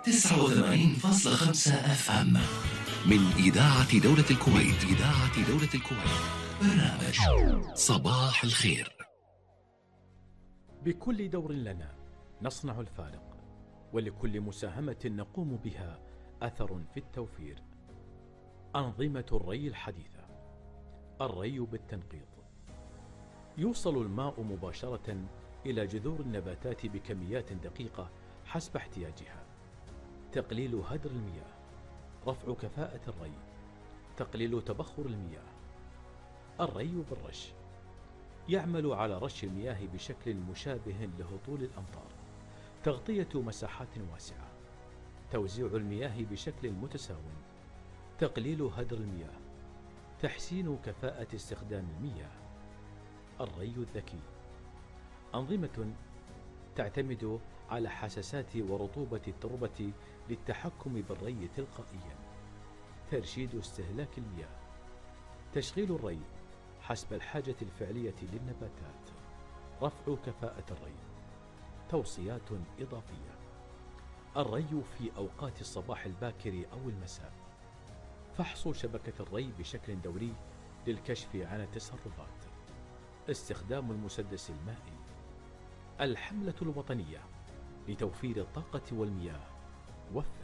89.5 اف ام من إذاعة دولة الكويت. برنامج صباح الخير. بكل دور لنا نصنع الفارق، ولكل مساهمة نقوم بها أثر في التوفير. أنظمة الري الحديثة. الري بالتنقيط. يوصل الماء مباشرة إلى جذور النباتات بكميات دقيقة حسب احتياجها. تقليل هدر المياه. رفع كفاءة الري. تقليل تبخر المياه. الري بالرش. يعمل على رش المياه بشكل مشابه لهطول الأمطار. تغطية مساحات واسعة. توزيع المياه بشكل متساو. تقليل هدر المياه. تحسين كفاءة استخدام المياه. الري الذكي. أنظمة تعتمد على حساسات ورطوبة التربة للتحكم بالري تلقائيا. ترشيد استهلاك المياه. تشغيل الري حسب الحاجة الفعلية للنباتات. رفع كفاءة الري. توصيات إضافية. الري في أوقات الصباح الباكر أو المساء. فحص شبكة الري بشكل دوري للكشف عن التسربات. استخدام المسدس المائي. الحملة الوطنية لتوفير الطاقة والمياه. وفر